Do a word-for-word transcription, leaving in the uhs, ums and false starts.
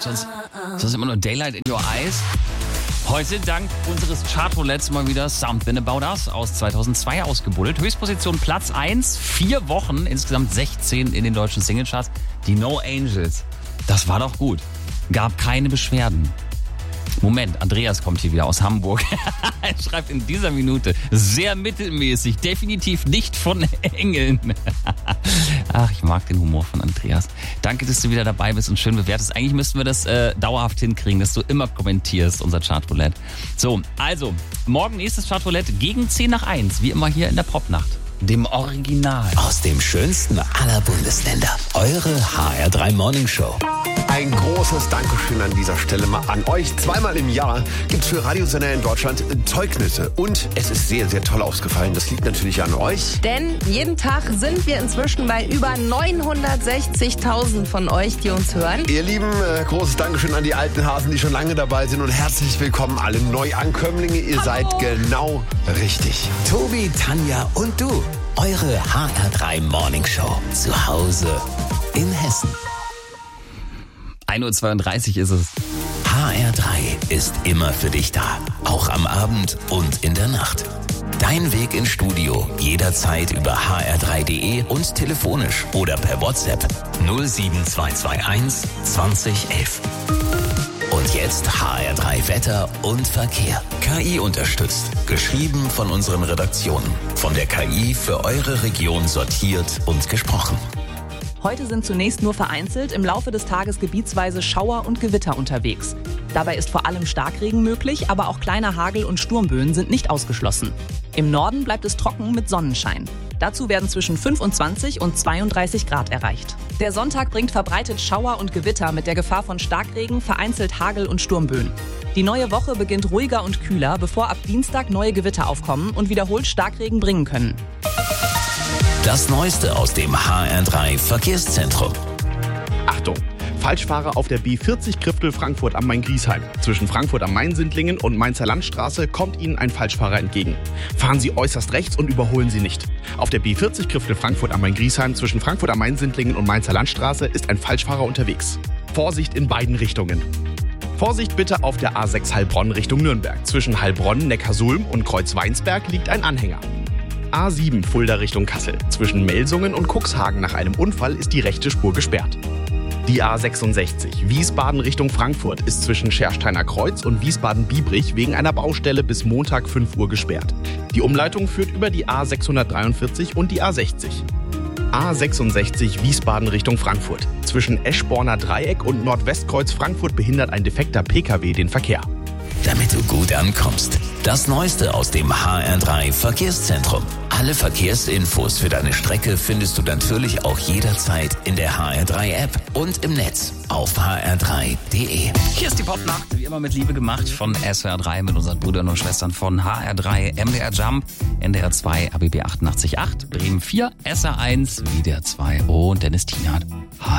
Sonst, sonst immer nur Daylight in Your Eyes. Heute dank unseres Chartroulettes mal wieder Something About Us aus zweitausendzwei ausgebuddelt. Höchstposition Platz eins, vier Wochen, insgesamt sechzehn in den deutschen Singlecharts. Die No Angels, das war doch gut. Gab keine Beschwerden. Moment, Andreas kommt hier wieder aus Hamburg. Er schreibt in dieser Minute, sehr mittelmäßig, definitiv nicht von Engeln. Ach, ich mag den Humor von Andreas. Danke, dass du wieder dabei bist und schön bewertest. Eigentlich müssten wir das äh, dauerhaft hinkriegen, dass du immer kommentierst, unser Chartroulette. So, also, morgen nächstes Chartroulette gegen zehn nach eins, wie immer hier in der Popnacht. Dem Original. Aus dem schönsten aller Bundesländer. Eure H R drei Morning Show. Ein großes Dankeschön an dieser Stelle mal an euch. Zweimal im Jahr gibt es für Radiosender in Deutschland Zeugnisse. Und es ist sehr, sehr toll ausgefallen. Das liegt natürlich an euch. Denn jeden Tag sind wir inzwischen bei über neunhundertsechzigtausend von euch, die uns hören. Ihr Lieben, äh, großes Dankeschön an die alten Hasen, die schon lange dabei sind. Und herzlich willkommen alle Neuankömmlinge. Ihr seid genau richtig. Tobi, Tanja und du. Eure H R drei Morning Show. Zu Hause in Hessen. ein Uhr zweiunddreißig ist es. H R drei ist immer für dich da. Auch am Abend und in der Nacht. Dein Weg ins Studio jederzeit über h r drei punkt d e und telefonisch oder per WhatsApp null sieben zwei zwei eins zwanzig elf. Und jetzt H R drei Wetter und Verkehr. K I unterstützt. Geschrieben von unseren Redaktionen. Von der K I für eure Region sortiert und gesprochen. Heute sind zunächst nur vereinzelt, im Laufe des Tages gebietsweise Schauer und Gewitter unterwegs. Dabei ist vor allem Starkregen möglich, aber auch kleiner Hagel und Sturmböen sind nicht ausgeschlossen. Im Norden bleibt es trocken mit Sonnenschein. Dazu werden zwischen fünfundzwanzig und zweiunddreißig Grad erreicht. Der Sonntag bringt verbreitet Schauer und Gewitter mit der Gefahr von Starkregen, vereinzelt Hagel und Sturmböen. Die neue Woche beginnt ruhiger und kühler, bevor ab Dienstag neue Gewitter aufkommen und wiederholt Starkregen bringen können. Das Neueste aus dem H R drei Verkehrszentrum. Achtung! Falschfahrer auf der B vierzig Kriftel Frankfurt am Main-Griesheim. Zwischen Frankfurt am Main-Sindlingen und Mainzer Landstraße kommt Ihnen ein Falschfahrer entgegen. Fahren Sie äußerst rechts und überholen Sie nicht. Auf der B vierzig Kriftel Frankfurt am Main-Griesheim zwischen Frankfurt am Main-Sindlingen und Mainzer Landstraße ist ein Falschfahrer unterwegs. Vorsicht in beiden Richtungen. Vorsicht bitte auf der A sechs Heilbronn Richtung Nürnberg. Zwischen Heilbronn, Neckarsulm und Kreuzweinsberg liegt ein Anhänger. A sieben Fulda Richtung Kassel. Zwischen Melsungen und Cuxhagen nach einem Unfall ist die rechte Spur gesperrt. Die A sechsundsechzig Wiesbaden Richtung Frankfurt ist zwischen Schersteiner Kreuz und Wiesbaden-Biebrich wegen einer Baustelle bis Montag fünf Uhr gesperrt. Die Umleitung führt über die A sechshundertdreiundvierzig und die A sechzig. A sechsundsechzig Wiesbaden Richtung Frankfurt. Zwischen Eschborner Dreieck und Nordwestkreuz Frankfurt behindert ein defekter P K W den Verkehr. Damit du gut ankommst. Das Neueste aus dem H R drei Verkehrszentrum. Alle Verkehrsinfos für deine Strecke findest du natürlich auch jederzeit in der H R drei App und im Netz auf h r drei punkt d e. Hier ist die Popnacht, wie immer mit Liebe gemacht von S W R drei mit unseren Brüdern und Schwestern von H R drei, M D R Jump, N D R zwei, A B B achtundachtzig Komma acht, Bremen vier, S R eins, W D R zwei und Dennis Tienert. Hi.